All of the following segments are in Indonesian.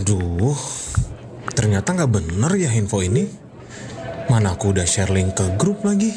Aduh, ternyata nggak bener ya info ini. Mana aku udah share link ke grup lagi.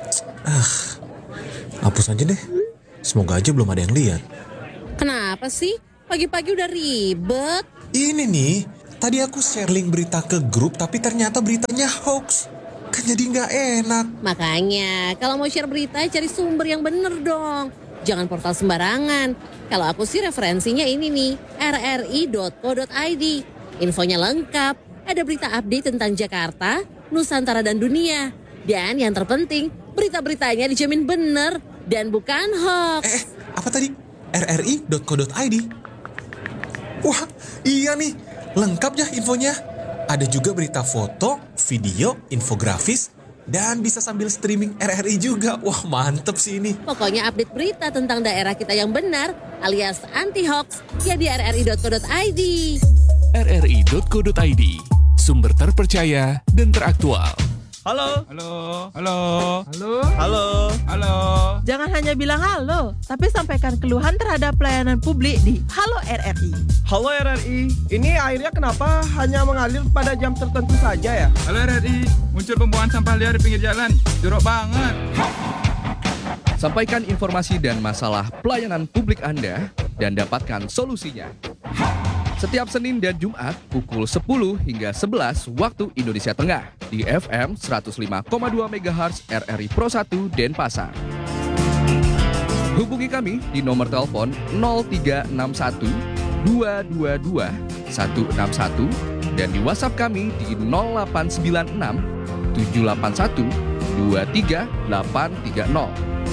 Hapus aja deh. Semoga aja belum ada yang lihat. Kenapa sih? Pagi-pagi udah ribet. Ini nih, tadi aku share link berita ke grup tapi ternyata beritanya hoax. Kan jadi nggak enak. Makanya, kalau mau share berita cari sumber yang bener dong. Jangan portal sembarangan. Kalau aku sih referensinya ini nih, rri.co.id. Infonya lengkap, ada berita update tentang Jakarta, Nusantara dan dunia. Dan yang terpenting, berita-beritanya dijamin bener dan bukan hoax. Apa tadi? rri.co.id? Wah, iya nih, lengkap ya infonya. Ada juga berita foto, video, infografis, dan bisa sambil streaming RRI juga. Wah, mantep sih ini. Pokoknya update berita tentang daerah kita yang benar alias anti-hoax ya di rri.co.id. rri.co.id, sumber terpercaya dan teraktual. Halo. Halo. Halo. Halo. Halo. Halo. Jangan hanya bilang halo, tapi sampaikan keluhan terhadap pelayanan publik di Halo RRI. Halo RRI. Ini airnya kenapa hanya mengalir pada jam tertentu saja ya? Halo RRI, muncul pembuangan sampah liar di pinggir jalan. Jorok banget. Sampaikan informasi dan masalah pelayanan publik Anda dan dapatkan solusinya. Setiap Senin dan Jumat pukul 10 hingga 11 waktu Indonesia Tengah di FM 105,2 MHz RRI Pro 1 Denpasar. Hubungi kami di nomor telepon 0361 222 161 dan di WhatsApp kami di 0896 781 23830.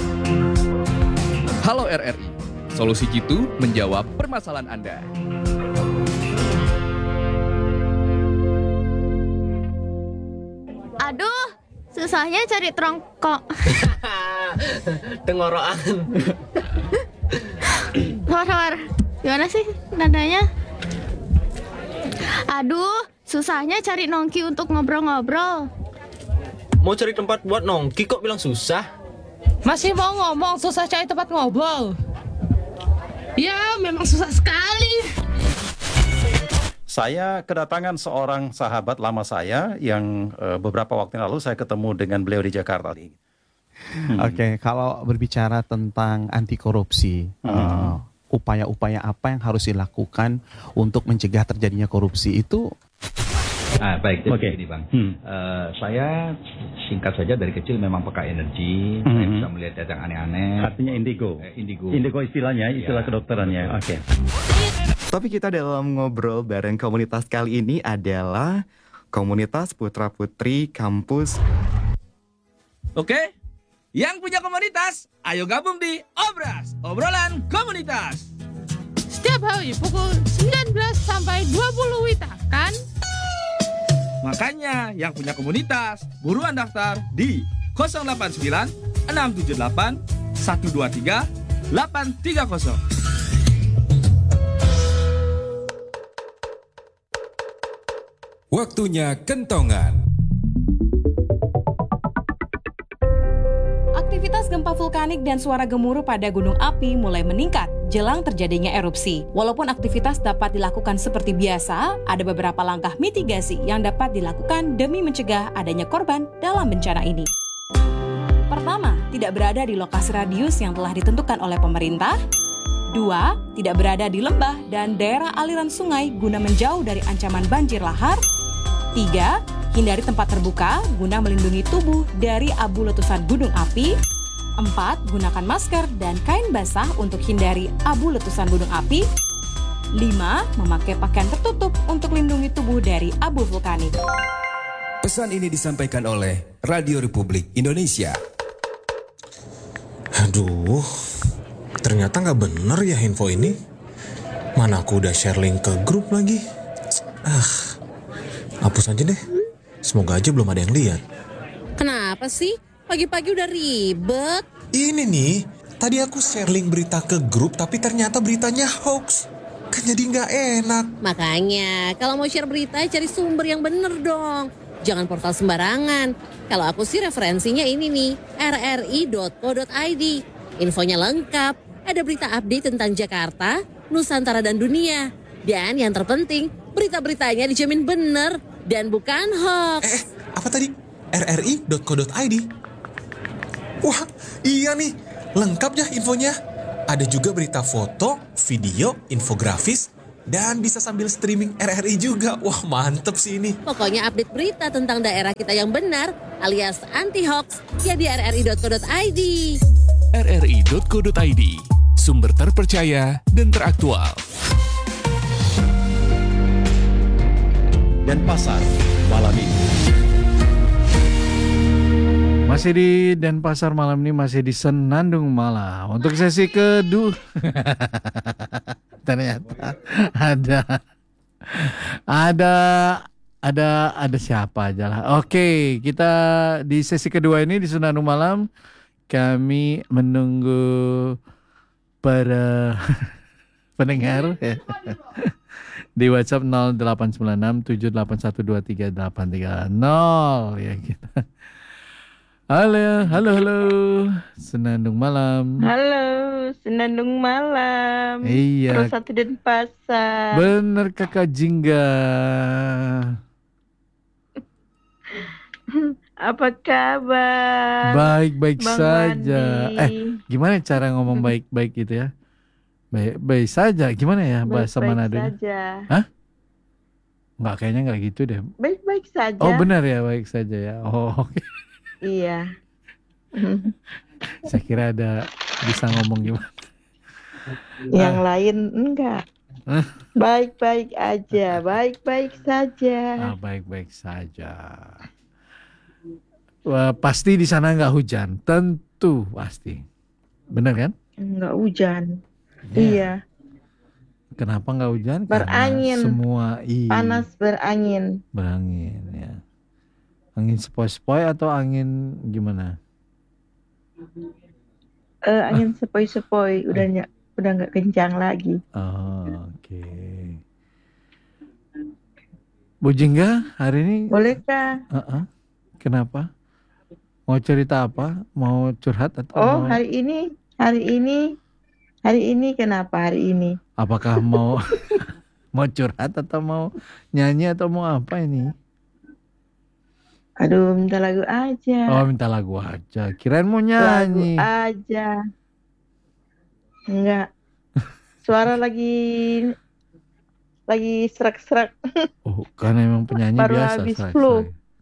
Halo RRI, solusi jitu menjawab permasalahan Anda. Aduh, susahnya cari trongkok. Tenggorokan. Sabar. Gimana sih nadanya? Aduh, susahnya cari nongki untuk ngobrol-ngobrol. Mau cari tempat buat nongki kok bilang susah? Masih mau ngomong susah cari tempat ngobrol? Ya, memang susah sekali. Saya kedatangan seorang sahabat lama saya yang beberapa waktu lalu saya ketemu dengan beliau di Jakarta. Oke, kalau berbicara tentang anti korupsi, upaya-upaya apa yang harus dilakukan untuk mencegah terjadinya korupsi itu? Baik, jadi begini Bang. Saya singkat saja dari kecil memang peka energi, saya bisa melihat yang aneh-aneh. Artinya indigo. Indigo istilahnya, istilah kedokterannya. Oke. Topik kita dalam ngobrol bareng komunitas kali ini adalah komunitas putra-putri kampus. Oke, yang punya komunitas, ayo gabung di Obras, obrolan komunitas. Setiap hari pukul 19 sampai 20 WITA, kan? Makanya yang punya komunitas, buruan daftar di 089 678 123 830. Waktunya kentongan. Aktivitas gempa vulkanik dan suara gemuruh pada gunung api mulai meningkat jelang terjadinya erupsi. Walaupun aktivitas dapat dilakukan seperti biasa, ada beberapa langkah mitigasi yang dapat dilakukan demi mencegah adanya korban dalam bencana ini. Pertama, tidak berada di lokasi radius yang telah ditentukan oleh pemerintah. 2, tidak berada di lembah dan daerah aliran sungai guna menjauh dari ancaman banjir lahar. 3, hindari tempat terbuka guna melindungi tubuh dari abu letusan gunung api. 4, gunakan masker dan kain basah untuk hindari abu letusan gunung api. 5, memakai pakaian tertutup untuk lindungi tubuh dari abu vulkanik. Pesan ini disampaikan oleh Radio Republik Indonesia. Aduh, ternyata nggak bener ya info ini. Mana aku udah share link ke grup lagi. Hapus aja deh. Semoga aja belum ada yang lihat. Kenapa sih? Pagi-pagi udah ribet. Ini nih, tadi aku share link berita ke grup tapi ternyata beritanya hoax. Kan jadi nggak enak. Makanya, kalau mau share berita cari sumber yang bener dong. Jangan portal sembarangan. Kalau aku sih referensinya ini nih, rri.co.id. Infonya lengkap, ada berita update tentang Jakarta, Nusantara dan dunia. Dan yang terpenting, Berita-beritanya dijamin bener dan bukan hoax. Apa tadi? rri.co.id. Wah, iya nih. Lengkap ya infonya. Ada juga berita foto, video, infografis, dan bisa sambil streaming RRI juga. Wah, mantep sih ini. Pokoknya update berita tentang daerah kita yang benar alias anti-hoax ya di rri.co.id. rri.co.id, sumber terpercaya dan teraktual. Dan pasar malam ini. Masih di Denpasar malam ini, masih di Senandung Malam. Untuk sesi kedua ternyata ada siapa aja lah. Oke, kita di sesi kedua ini di Senandung Malam kami menunggu para pendengar di WhatsApp 089678123830 ya kita. Halo, Senandung Malam. Halo, Senandung Malam. Iya. Terus satu Denpasar. Bener Kakak Jingga. Apa kabar? Baik-baik Bang saja. Wandi? Gimana cara ngomong baik-baik gitu ya? Baik saja. Gimana ya bahasa Baik-baik Manado? saja. Hah? Enggak, kayaknya enggak gitu deh. Baik-baik saja. Oh, benar ya, baik saja ya. Oh, oke. Iya. Saya kira ada bisa ngomong gimana. Yang lain enggak. Baik-baik aja, baik-baik saja. Baik-baik saja. Wah, pasti di sana nggak hujan, tentu pasti. Benar kan? Enggak hujan. Iya. Kenapa nggak hujan? Berangin. Karena semua Panas berangin. Berangin ya. Angin sepoi-sepoi atau angin gimana? Angin sepoi-sepoi, udah nggak kencang lagi. Oh, oke. Bu Jingga hari ini Bolehkah? Kenapa? Mau cerita apa? Mau curhat atau mau... Hari ini kenapa hari ini? Apakah mau mau curhat atau mau nyanyi atau mau apa ini? Aduh, minta lagu aja. Oh, minta lagu aja. Kirain mau nyanyi. Lagu aja. Enggak. Suara lagi serak-serak. Oh, karena emang penyanyi Baru biasa habis serak-serak. flu.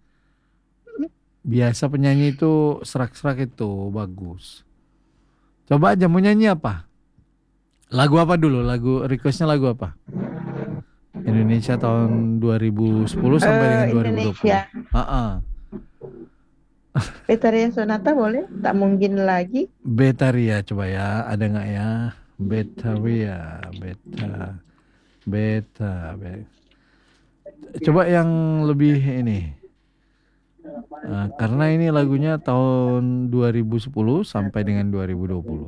Biasa penyanyi itu serak-serak itu bagus. Coba aja mau nyanyi apa? Lagu apa dulu? Requestnya lagu apa? Indonesia tahun 2010 sampai dengan 2020. Indonesia. Betaria Sonata boleh? Tak mungkin lagi. Betaria coba ya, ada nggak ya? Betaria, beta. Coba yang lebih ini. Karena ini lagunya tahun 2010 sampai dengan 2020.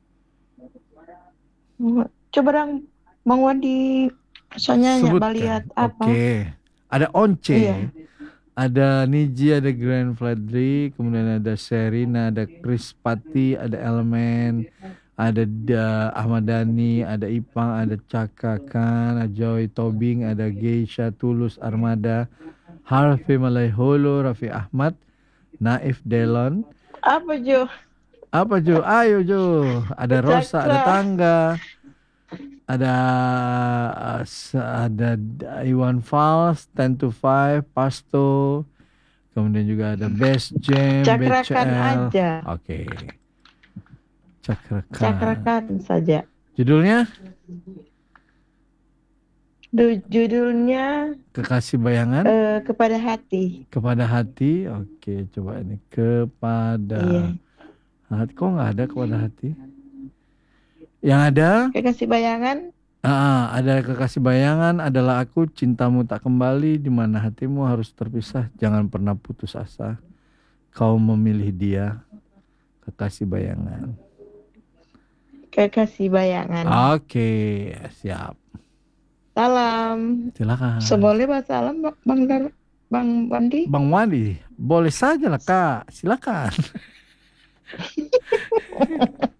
Coba dong, Bang Wandi. Soalnya lihat apa? Oke. Ada Once, Iya. ada Niji, ada Grand Fredly, kemudian ada Serina, ada Chris Pati, ada Elemen, ada Ahmad Dhani, ada Ipang, ada Caka Khan, ada Joy Tobing, ada Geisha, Tulus, Armada, Harvey Malaiholo, Raffi Ahmad, Naif Delon. Apa Jo? Ayo Jo. Ada Rosa, ada Tangga. Ada Iwan Fals, 10 to 5, Pasto, kemudian juga ada Best Jam, Cakrakan BCL. aja. Oke. Cakrakan. Cakrakan saja. Judulnya? Judulnya Kekasih Bayangan. Kepada Hati. Kepada Hati. Oke, coba ini kepada hati. Kok nggak ada kepada hati? Yang ada Kekasih Bayangan. Ada Kekasih Bayangan, adalah aku, cintamu tak kembali, di mana hatimu harus terpisah, jangan pernah putus asa, kau memilih dia, Kekasih Bayangan. Kekasih Bayangan. Oke, siap. Salam. Silakan. Boleh bahas salam Bang Wandi? Bang Wandi, boleh saja lah Kak, silakan.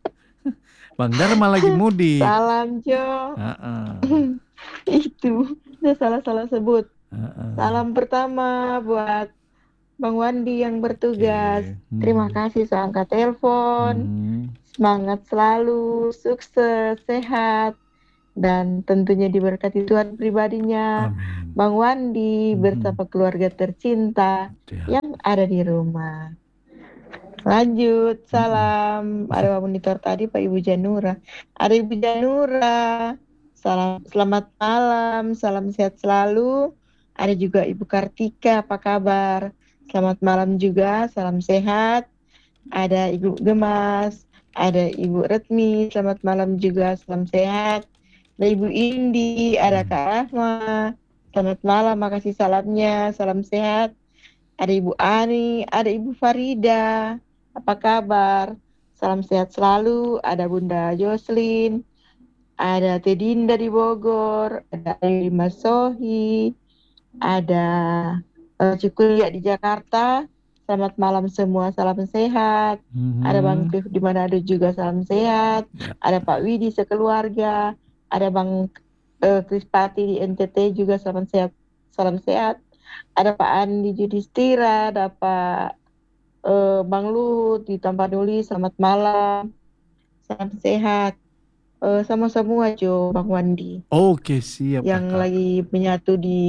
Bang Dharma lagi mudik. Salam Jo. Uh-uh. Itu. Itu salah sebut. Salam pertama buat Bang Wandi yang bertugas. Terima kasih sudah angkat telepon. Semangat selalu, sukses, sehat, dan tentunya diberkati Tuhan pribadinya. Bang Wandi bersama keluarga tercinta yang ada di rumah. Lanjut, salam. Ada Pak Monitor tadi, Pak Ibu Janura. Ada Ibu Janura. Salam, selamat malam, salam sehat selalu. Ada juga Ibu Kartika, apa kabar? Selamat malam juga, salam sehat. Ada Ibu Gemas, ada Ibu Retmi, selamat malam juga, salam sehat. Ada Ibu Indi, ada Kak Rahma, selamat malam, makasih salamnya, salam sehat. Ada Ibu Ani, ada Ibu Farida, apa kabar? Salam sehat selalu. Ada Bunda Jocelyn, ada Tedinda di Bogor, ada Mas Sohi, ada Cikulia di Jakarta. Selamat malam semua, salam sehat. Ada Bang Cliff di Manado juga, salam sehat. Ada Pak Widi sekeluarga, ada Bang Krispati di NTT juga, salam sehat, salam sehat. Ada Pak Andi Judistira, ada Pak Bang Luhut di Tapanuli, selamat malam, salam sehat. Sama semua Jo, Bang Wandi. Oke, siap. Yang Kakak. lagi menyatu di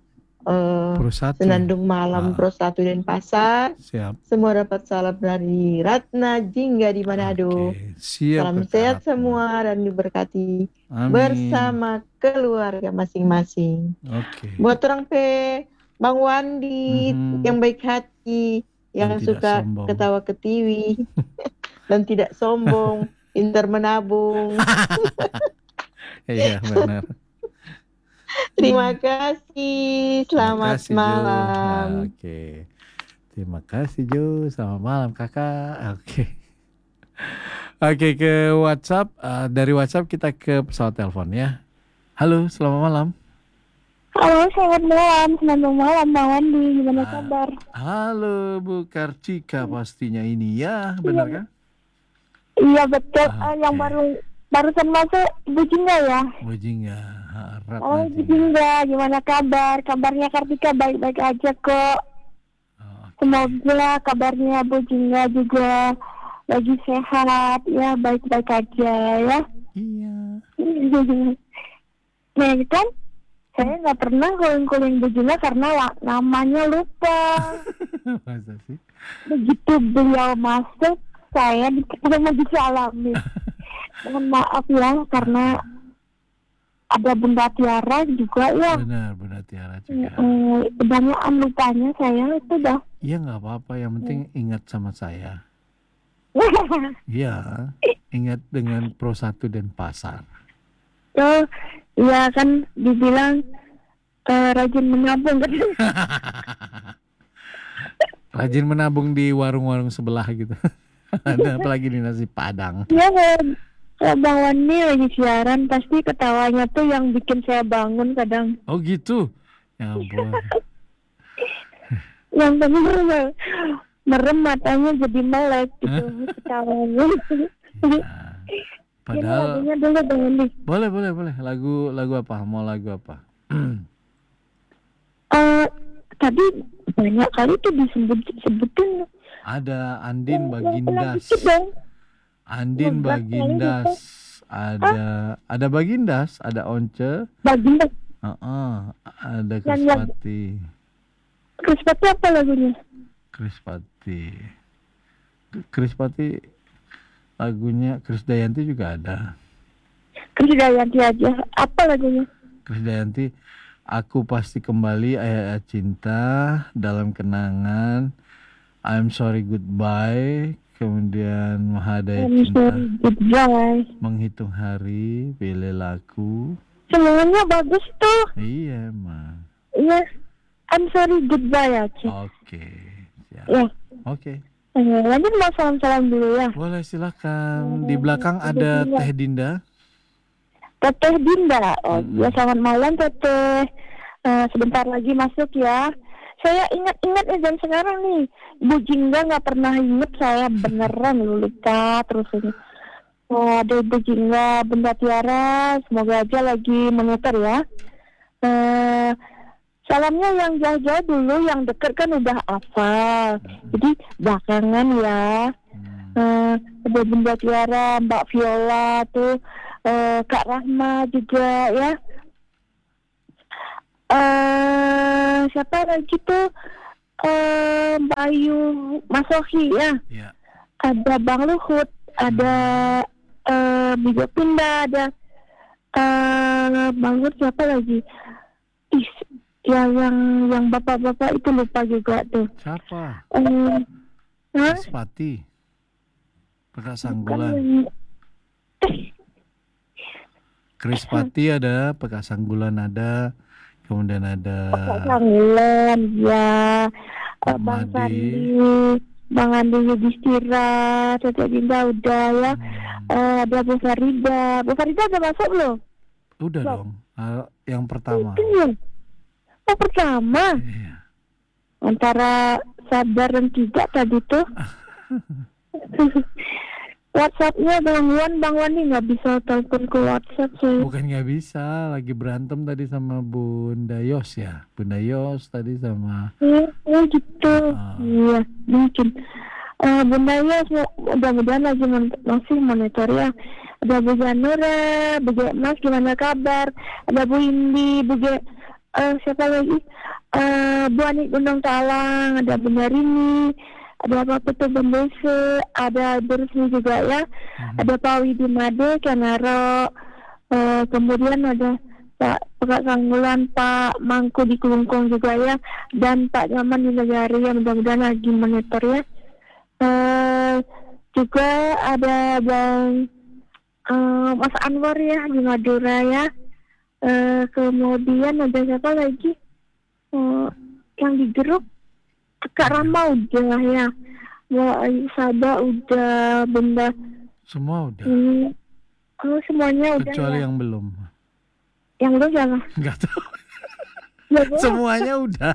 Senandung Malam Pro 1 Denpasar. Siap. Semua dapat salam dari Ratna Jingga di Manado. Siap. Salam Kakak. sehat semua dan diberkati Amin. bersama keluarga masing-masing. Oke. Buat orang Bang Wandi yang baik hati, yang tidak suka sombong. ketawa ketiwi dan tidak sombong, pintar menabung. Iya, benar. Terima kasih. Selamat Terima kasih, Jo. malam. Oke. Terima kasih Jo. Selamat malam Kakak. Oke. Oke, ke WhatsApp. Dari WhatsApp kita ke pesawat telepon ya. Halo, selamat malam. Halo, selamat malam. Senandung malam, Bang Wandi. Gimana kabar? Halo Bu Kartika pastinya ini ya, benar kan? Iya, betul. Yang barusan masuk Ibu Jingga ya? Bu Jingga. Oh, Ibu Jingga, gimana kabar? Kabarnya Kartika baik-baik aja kok. Semoga kabarnya Bu Jingga juga lagi sehat ya, baik-baik aja ya. Iya. Nah, kan saya nggak pernah calling Bu Jingga karena namanya lupa. Masa sih? Begitu beliau masuk, saya disalamin. Mohon maaf ya, karena ada Bunda Tiara juga ya. Benar, Bunda Tiara juga. Kebanyakan lupanya saya sudah. Iya, nggak apa-apa, yang penting ingat sama saya. Iya, ingat dengan Pro 1 Denpasar. Oh, iya kan dibilang rajin menabung kan. Rajin menabung di warung-warung sebelah gitu. Ada apalagi di nasi Padang. Iya, kalau Bang Wandi lagi siaran pasti ketawanya tuh yang bikin saya bangun kadang. Oh gitu? Ya ampun. Yang bener merem matanya jadi melek gitu ketawanya. Padahal Ini lagunya dulu Bang Wandi. boleh. Lagu apa? Mau lagu apa? Tadi banyak kali tuh disebutin. Ada Andin Bagindas. Andin Beberapa Bagindas. Ada Bagindas, ada Once. Bagindas. Ada Yang- Krispati. Apa lagunya? Krispati lagunya Krisdayanti juga ada. Krisdayanti aja. Apa lagunya? Krisdayanti, Aku Pasti Kembali, Ayat Cinta, Dalam Kenangan, I'm Sorry Goodbye, kemudian Mahadaya I'm Cinta, sorry, goodbye. Menghitung Hari, Pilih Laku. Semuanya bagus tuh. Iya emang. Iya. I'm sorry, goodbye aja. Oke, siap. Ya. Oke. Lanjut mau salam-salam dulu ya. Boleh silakan. Di belakang ada Teh Dinda. Teteh Dinda. Oh, ya selamat malam Teteh. Sebentar lagi masuk ya. Saya ingat-ingat nih dan sekarang nih Bu Jingga nggak pernah inget saya beneran lupa terus ini. Ada Bu Jingga, Bunda Tiara, semoga aja lagi memutar ya. Salamnya yang jauh-jauh dulu, yang deket kan udah hafal. Jadi belakangan ya. Ada Bunda Tiara, Mbak Viola tuh, Kak Rahma juga ya. Siapa lagi tuh? Mbak Ayu, Mas Sohi ya. Ada Bang Luhut, ada Bigo Pinda, ada Bang Luhut, siapa lagi? Yang bapak-bapak itu lupa juga tuh. Siapa? Krispati. Peka Sanggulan. Krispati ada, Peka Sanggulan ada, kemudian ada Sanggulan, ya. Bang Sandi, Bang Andi Yudhistira, Tete Dinda udah ya. Ada Bu Farida. Bu Farida udah masuk belum? Udah dong. Yang pertama. Oh, pertama. Antara sadar dan tidak tadi tuh. WhatsApp-nya Bang Wan nih nggak bisa telepon ke WhatsApp sih. Bukan nggak bisa, lagi berantem tadi sama Bunda Yos ya. Bunda Yos tadi sama. Gitu. Iya, mungkin. Bunda Yos mudah-mudahan lagi masih monitor ya. Ada Bu Janura, Bu Mas gimana kabar? Ada Bu Indi, siapa lagi? Bu Anik Gunung Talang, ada Bu Narini, ada Pak Petu Bembese, ada Bersmi juga ya. Ada Pak Widi Made, Kenaro, kemudian ada Pak Sanggulan, Pak Mangku di Kelungkung juga ya, dan Pak Zaman di Negari ya, mudah-mudahan lagi monitor ya. Juga ada Bang Mas Anwar ya di Madura ya. Kemudian ada siapa lagi? Yang di grup Kak Rama udah ya. Sabah udah, Bunda. Semua udah. Semuanya udah. Kecuali ya? yang belum. Yang belum siapa? Enggak tahu. Ya, Semuanya udah.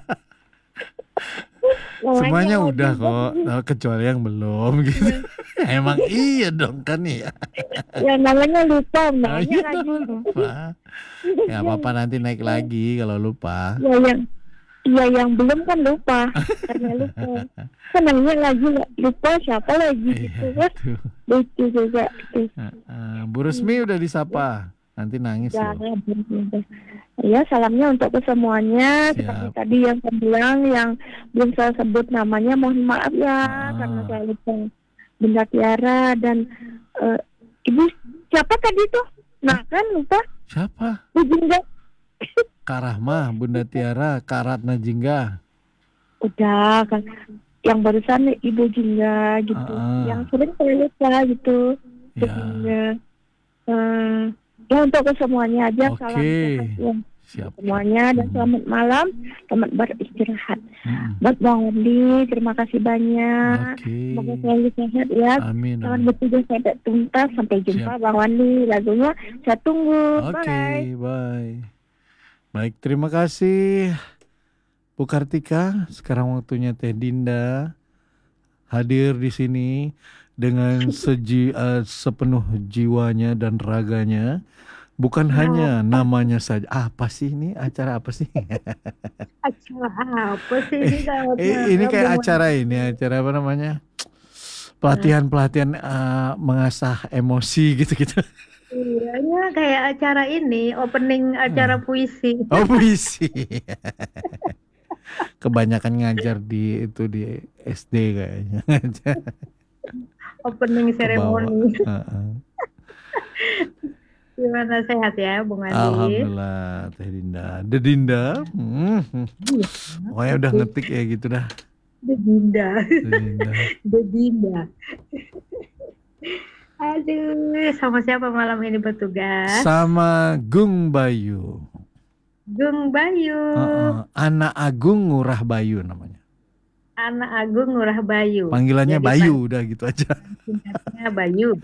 Semuanya udah kok, kecuali yang belum gitu. Emang iya dong kan ya. Ya namanya lupa, namanya lagi. Lupa. Ya apa-apa nanti naik lagi kalau lupa. Ya yang belum kan lupa, karena lupa. Kan namanya lagi lupa siapa lagi gitu kan. Lucu juga. Bu Resmi udah disapa. Nanti nangis loh. Ya, salamnya untuk kesemuanya. Seperti tadi yang saya bilang, yang belum saya sebut namanya, mohon maaf ya, karena saya lupa. Bunda Tiara dan Ibu siapa tadi tuh? Nah kan lupa. Siapa? Bu Jingga. Kak Rahma, Bunda Tiara, Kak Ratna Jingga. Udah kan. Yang barusan Ibu Jingga gitu. Yang sering saya lupa gitu. Bu Jingga. Ya untuk kesemuanya aja. Salam sehat ya. Siap. Semuanya dan selamat malam, selamat beristirahat. Buat Bang Wendy, terima kasih banyak. Semoga selalu sehat ya. Amin. Selamat bertugas sampai tuntas. Sampai jumpa Bang Wendy. Lagunya saya tunggu. Bye. Baik, terima kasih Bu Kartika. Sekarang waktunya Teh Dinda hadir di sini dengan sepenuh jiwanya dan raganya. Bukan hanya namanya saja. Apa sih ini? Acara apa sih? Acara apa sih ini? Ini kayak acara apa namanya? Pelatihan mengasah emosi gitu-gitu. Iya, kayak acara ini, opening acara puisi. Oh, puisi. Kebanyakan ngajar di SD kayaknya. Opening seremoni. Gimana, sehat ya Bung Andi? Alhamdulillah Teh Dinda. Dinda. Pokoknya udah ngetik ya gitu dah. Dinda. Aduh, sama siapa malam ini bertugas? Sama Gung Bayu. Gung Bayu. Anak Agung Ngurah Bayu namanya. Anak Agung Ngurah Bayu. Panggilannya Bayu, udah gitu aja. Singkatnya Bayu.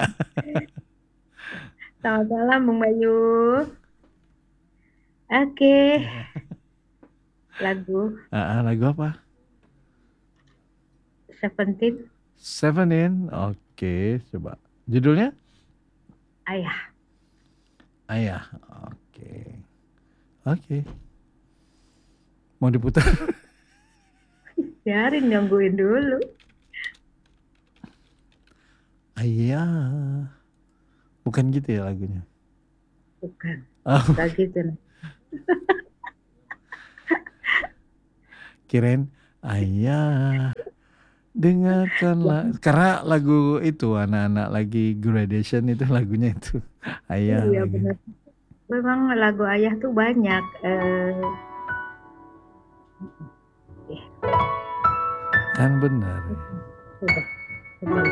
Selamat malam Bung Bayu. Oke. Lagu. Lagu apa? Seventeen. Oke, coba. Judulnya? Ayah. Ayah. Oke. Oke. Mau diputar? Biarin gangguin dulu. Ayah. Bukan gitu ya lagunya? Bukan. Oh. Gak gitu. Kirain ayah. Dengarkanlah. Karena lagu itu anak-anak lagi graduation itu lagunya itu. Ayah. Iya lagi. benar. Memang lagu ayah tuh banyak. Kan benar. Sudah.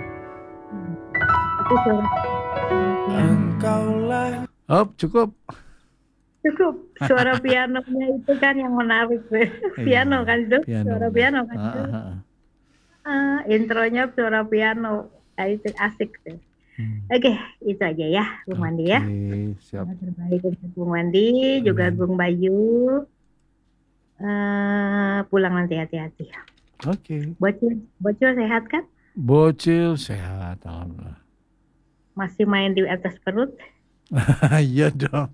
Itu suara. Engkaulah. Oh, cukup. Cukup. Suara pianonya itu kan yang menarik. Piano kan itu. Suara piano kan itu. Intronya suara piano. Nah, itu asik tuh. Oke, itu aja ya, Bung Wandi ya. Siap. Terbaik untuk Bung Wandi, juga Bung Bayu. Pulang nanti hati-hati. Oke. Bocil sehat kan? Bocil sehat, alhamdulillah. Masih main di atas perut? Iya dong.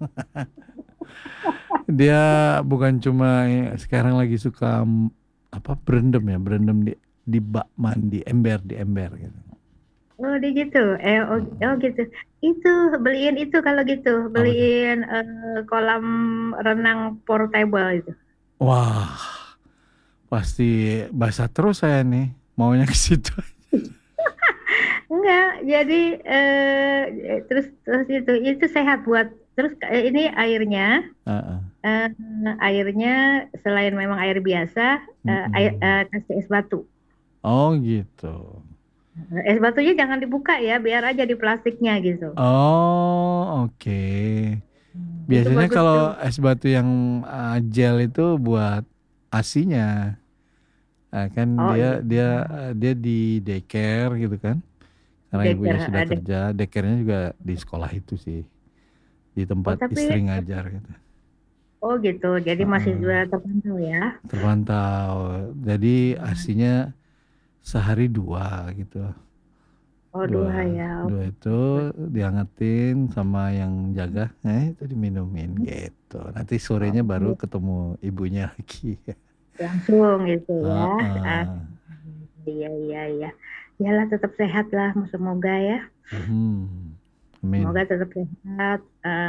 Dia bukan cuma sekarang lagi suka berendam di bak mandi, di ember gitu. Oh, di gitu. Gitu. Itu beliin itu kalau gitu, beliin kolam renang portable itu. Wah, pasti basah terus saya nih, maunya ke situ. Enggak, jadi terus itu sehat buat terus ini airnya. Airnya selain memang air biasa, kasih es batu. Oh gitu. Es batunya jangan dibuka ya, biar aja di plastiknya gitu. Oh oke. Biasanya kalau es batu yang gel itu buat asinya. Kan dia di daycare gitu kan. Karena ibunya sudah kerja, daycare-nya juga di sekolah itu sih. Di tempat istri ngajar gitu. Oh gitu, jadi masih juga terpantau ya? Terpantau. Jadi asinya sehari 2 gitu. Oh 2 ya. 2 itu diangetin sama yang jaga, itu diminumin gitu. Nanti sorenya baru ketemu ibunya lagi. Langsung gitu ya. Iya. Yalah tetap sehat lah, semoga ya. Amin. Semoga tetap sehat.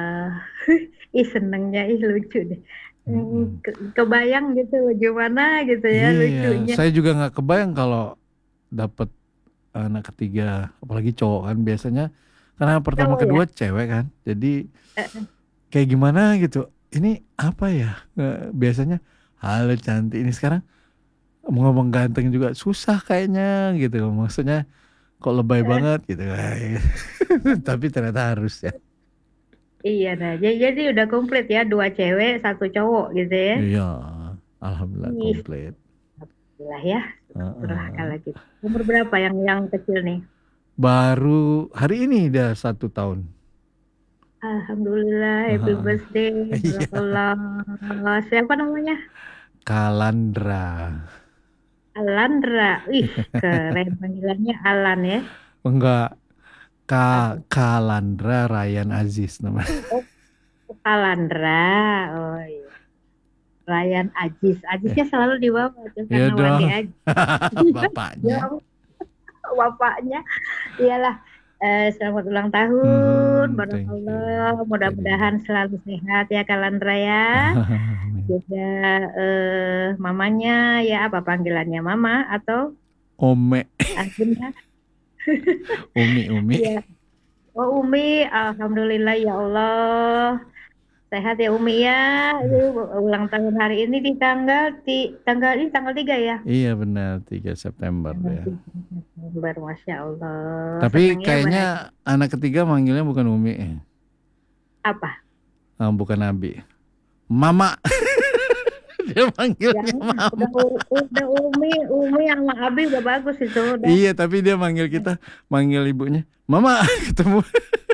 Senengnya lucu deh. Kebayang gitu gimana gitu ya lucunya. Saya juga nggak kebayang kalau dapat anak ketiga, apalagi cowok kan biasanya karena pertama kedua cewek kan, jadi kayak gimana gitu. Ini apa ya? Biasanya halo cantik, ini sekarang mau ngomong ganteng juga susah kayaknya gitu. Maksudnya kok lebay banget gitu. Tapi ternyata harus ya. Iya, nah jadi udah komplit ya, 2 cewek 1 cowok gitu ya. Iya, alhamdulillah komplit. Alhamdulillah ya. Kalau gitu. Umur berapa yang kecil nih? Baru hari ini udah 1 tahun. Alhamdulillah, happy birthday. Allah. Siapa namanya? Kalandra. Alandra. Ih, keren panggilannya Alan ya. Enggak. Kalandra Ryan Aziz namanya. Oh, Kalandra. Oh iya. Ryan Aziz. Aziznya selalu di bawah tuh karena Wandi Aziz. Bapaknya. Bapaknya. Iyalah. Selamat ulang tahun, barakallah. Mudah-mudahan selalu sehat ya Kalandra ya. Juga mamanya ya, apa panggilannya, mama atau Ome? Akhirnya. Umi. Ya. Oh Umi, alhamdulillah ya Allah. Sehat ya Umi ya. Ulang tahun hari ini di tanggal 3 ya? Iya benar, 3 September ya. September, Masya Allah. Tapi kayaknya anak ketiga manggilnya bukan Umi. Apa? Bukan Abi. Mama. Dia manggilnya Mama. Udah Umi sama Abi udah bagus itu. Udah. Iya, tapi dia manggil ibunya Mama. Ketemu.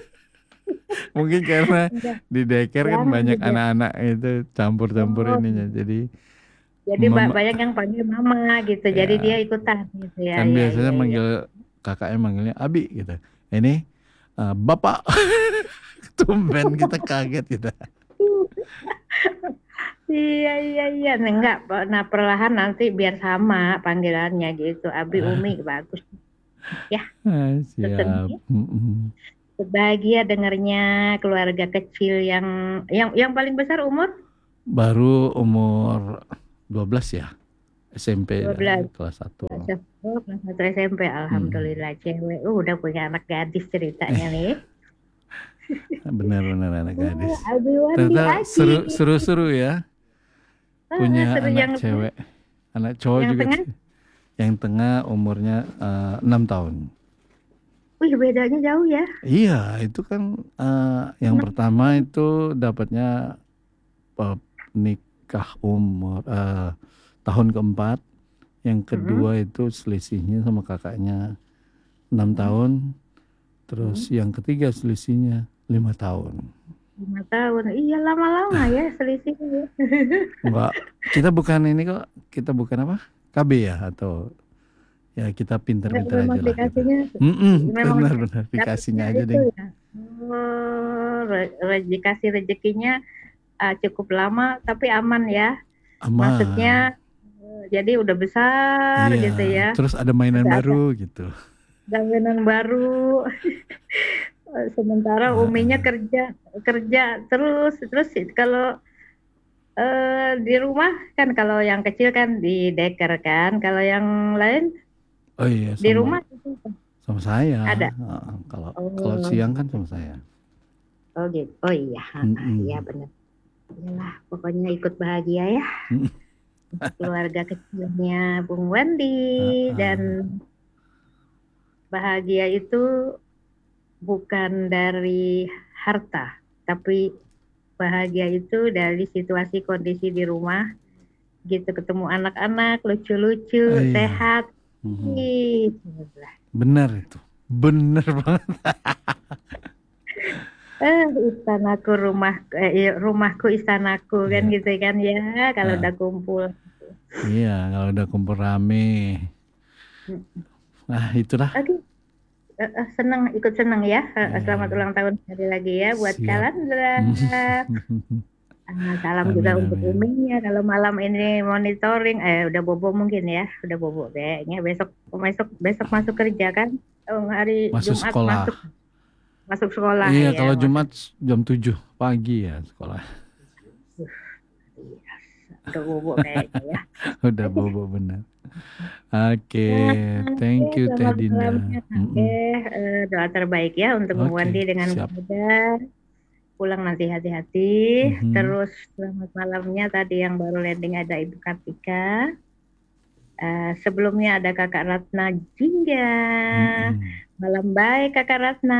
Mungkin karena di daycare kan banyak anak-anak itu campur-campur ininya. Jadi banyak yang panggil mama gitu. Ya. Jadi dia ikutan gitu ya. Kan biasanya kakaknya manggilnya Abi gitu. Ini Bapak. Tumben kita kaget gitu. Iya. Enggak, nah perlahan nanti biar sama panggilannya gitu. Abi, Umi, bagus. Ya, Siap. sedih. Bahagia dengarnya keluarga kecil yang paling besar umur Baru umur 12 ya. SMP 12. kelas 1. Kelas 1 SMP, alhamdulillah cewek. Udah punya anak gadis ceritanya nih. Benar-benar anak gadis. Abi Wandi Ternyata Aji. seru-seru ya. Punya seru anak yang cewek. Anak cowok yang juga. tengah? Yang tengah umurnya 6 tahun. Wih, bedanya jauh ya. Iya, itu kan yang pertama itu dapatnya nikah umur tahun keempat. Yang kedua itu selisihnya sama kakaknya 6 tahun. Terus yang ketiga selisihnya 5 tahun. 5 tahun. Iya, lama-lama ya selisihnya. Enggak, kita bukan ini kok. Kita bukan apa? KB ya atau ya kita pinter-pinter aja lah. Dikasihnya, Benar-benar dikasihnya aja deh. Ya. Dikasih rezekinya cukup lama tapi aman ya. Aman. Maksudnya jadi udah besar Iya, gitu ya. terus ada mainan baru gitu. Ada mainan baru. Sementara Uminya kerja terus kalau di rumah kan, kalau yang kecil kan di daycare kan, kalau yang lain Oh iya, di rumah sama saya. ada. Kalau siang kan sama saya. Oh gitu. Oh iya, iya benar. Yalah, pokoknya ikut bahagia ya. Keluarga kecilnya Bung Wandi. Dan bahagia itu bukan dari harta, tapi bahagia itu dari situasi kondisi di rumah gitu, ketemu anak-anak lucu-lucu, sehat. Benar itu, benar banget. Istanaku rumahku istanaku kan gitu kan ya, kalau udah kumpul. Iya, kalau udah kumpul rame. Nah itulah. Oke. Ikut senang ya. Selamat ulang tahun sekali lagi ya buat Kalandra. Salam juga untuk Uminya. Kalau malam ini monitoring, udah bobo mungkin ya, udah bobo kayaknya. Besok masuk kerja kan? Hari masuk Jumat sekolah. Masuk sekolah. Iya, ya, kalau Jumat jam 7 pagi ya sekolah. Udah bobo kayaknya ya. Udah bobo benar. Oke, thank you Teh Dinda. Doa terbaik ya untuk Bung Wandi dengan mudah. Pulang nanti hati-hati. Terus selamat malamnya tadi yang baru landing ada Ibu Kartika. Sebelumnya ada Kakak Ratna Jingga. Malam baik Kakak Ratna.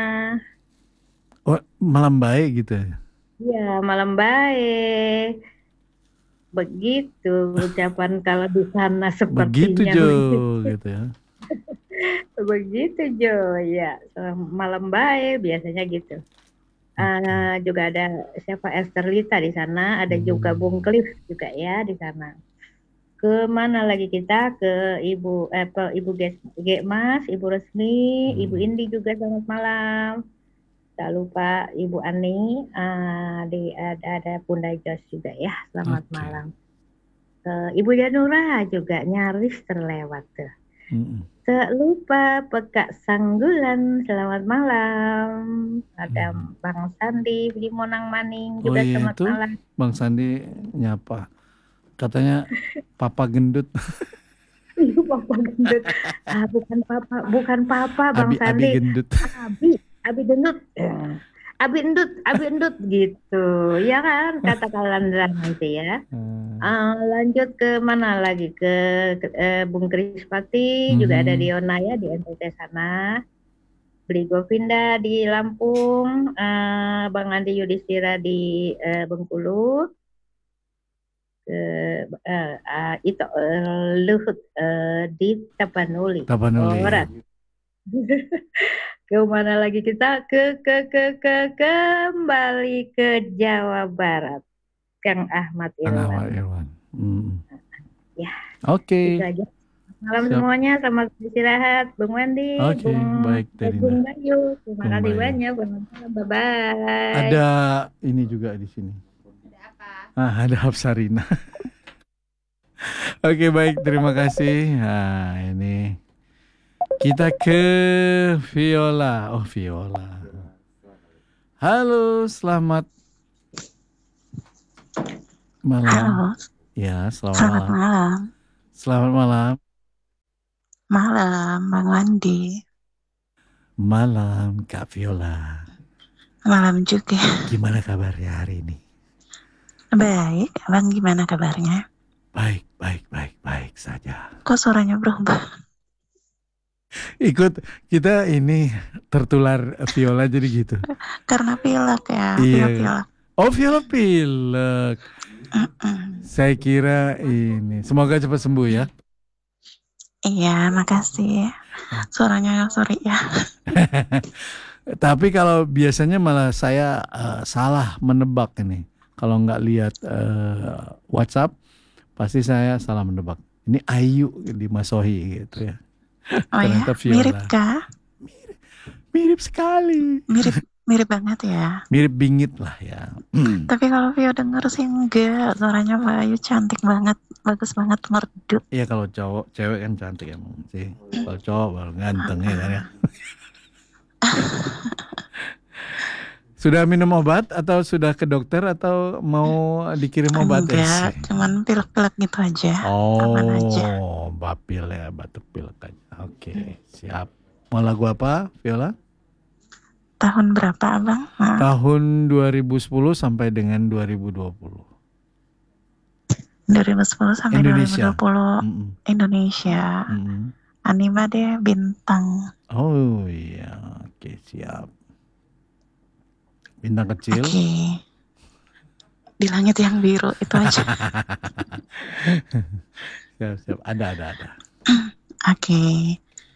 Oh, malam baik gitu ya? Iya, malam baik. Begitu ucapan kalau di sana sepertinya. Begitu Jo gitu ya. Begitu Jo, ya. Malam baik biasanya gitu. Juga ada siapa, Esther Lita di sana, ada juga Bung Cliff juga ya di sana. Kemana lagi kita? Ke Ibu Mas, Ibu Resmi, Ibu Indi juga selamat malam. Tak lupa Ibu Ani, ada Bunda Jos juga ya, selamat malam. Ibu Janura juga nyaris terlewat tuh. Tak lupa Pekak Sanggulan, selamat malam. Ada Bang Sandi di Monang Maning juga selamat malam. Bang Sandi nyapa. Katanya Papa gendut. Papa gendut. Bukan papa Bang Sandi. Abi gendut. Abi gendut. Abi endut gitu. Ya kan kata Kalandra nanti ya. Lanjut ke mana lagi, ke Bung Krispati juga ada di Ona ya, di NTT sana. Beli Govinda di Lampung, Bang Andi Yudhistira di Bengkulu. Itu Luhut di Tapanuli. Kemana lagi kita? Kembali ke Jawa Barat. Kang Ahmad Irwan. Ya. Oke. Malam semuanya, selamat istirahat, Bung Wandi. Oke, baik Bung Bayu. Terima kasih banyak. Bye bye. Ada ini juga di sini. Ada Hapsarina. Oke, baik, terima kasih. Nah, ini kita ke Viola. Oh, Viola. Halo, selamat malam. Halo. Ya, selamat Selamat malam. malam. Selamat malam. Malam, Bang Wandi. Malam, Kak Viola. Malam juga. Gimana kabarnya hari ini? Baik, Abang gimana kabarnya? Baik saja. Kok suaranya berubah? Ikut kita ini tertular Viola jadi gitu. Karena pilek ya, Iya. pilek. Oh, Viola pilek. Saya kira ini. Semoga cepat sembuh ya. Iya, makasih. Suaranya sorry ya. Tapi kalau biasanya malah saya salah menebak ini. Kalau nggak lihat WhatsApp, pasti saya salah menebak. Ini Ayu di Masohi gitu ya. Oh ya, Ternyata Viola. mirip kah? Mirip sekali. Mirip banget ya. Mirip bingit lah ya. Tapi kalau Vio denger sih enggak. Suaranya Mbak Ayu cantik banget, bagus banget, merdu. Iya, kalau cowok, cewek kan cantik emang sih. Kalau cowok baru ganteng ya kan ya. Sudah minum obat atau sudah ke dokter atau mau dikirim obat? Enggak, cuman pilek-pilek gitu aja. Aman aja. Oh, bapil ya, batuk pilek aja. Oke, siap. Mau lagu apa, Viola? Tahun berapa Abang? Tahun 2010 sampai dengan 2020. 2010 sampai Indonesia. 2020 Indonesia. Anima deh, Bintang. Oh iya, oke, siap. Bintang kecil. Oke. Di langit yang biru itu aja. Siap. Ada. Oke.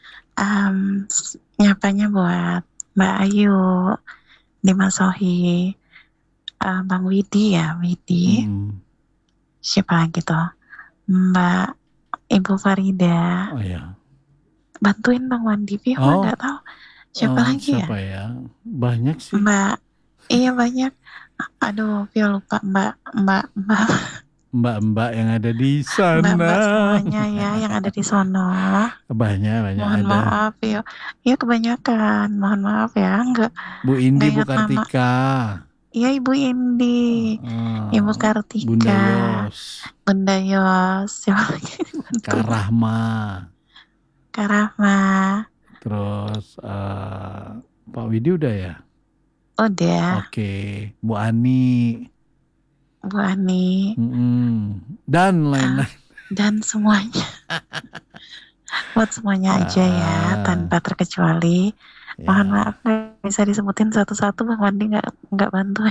Nyapanya buat Mbak Ayu, Dimas Sohi, Bang Widi ya, Widi. Siapa lagi tuh? Mbak Ibu Farida. Oh ya. Bantuin Bang Wandi, Vio nggak tahu. Siapa lagi ya? Siapa ya? Banyak sih. Iya banyak. Aduh, Vio lupa Mbak-mbak yang ada di sana. Mbak semuanya ya yang ada di sono. Banyak Mohon ada. maaf ya. Iya kebanyakan. Mohon maaf ya. Enggak. Bu Indi, Bu ingat nama. Kartika. Iya Ibu Indi. Ibu Kartika. Bunda Yos. Bunda Yos. Siapa lagi? Kak Rahma. Kak Rahma. Terus Pak Widi udah ya? Udah. Oke. Bu Ani. Bu Ani. Dan lain-lain. Dan semuanya. Buat semuanya aja ya, tanpa terkecuali. Mohon maaf nggak bisa disebutin satu-satu, Bang Wandi nggak bantu.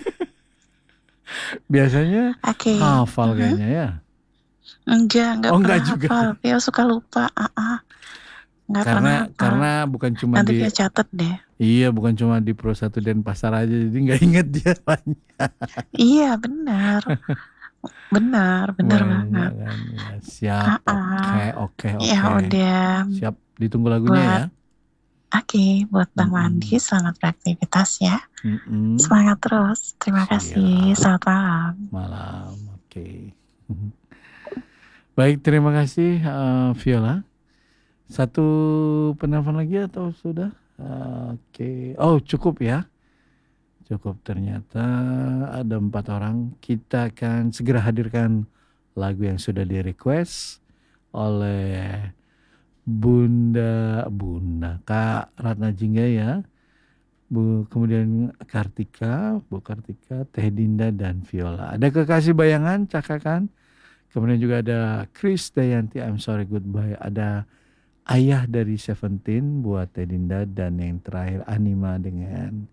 Biasanya Oke. hafal kayaknya ya. Enggak enggak pernah juga. hafal. Vio suka lupa. Nggak pernah hafal. Karena bukan cuma Nanti di Vio catet deh. Iya, bukan cuma di Pro 1 Denpasar aja, jadi nggak inget dia banyak. Iya benar. benar Banyak banget. kan, ya. Siap. Oke. Ya udah. Siap, ditunggu lagunya ya. Oke, buat Bang Wandi selamat beraktivitas ya. Semangat terus. Terima kasih. Selamat malam. Malam, oke. Baik, terima kasih Viola. Satu penelpon lagi atau sudah? Oke. Oh, cukup ya. Cukup, ternyata ada 4 orang. Kita akan segera hadirkan lagu yang sudah di-request oleh Bunda Kak Ratna Jinggaya, kemudian Bu Kartika, Teh Dinda dan Viola. Ada Kekasih Bayangan, Cakakan. Kemudian juga ada Chris Dayanti, I'm Sorry Goodbye. Ada Ayah dari Seventeen buat Teh Dinda, dan yang terakhir Anima dengan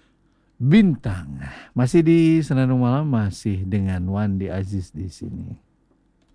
Bintang. Masih di Senandung Malam, masih dengan Wandi Aziz di sini.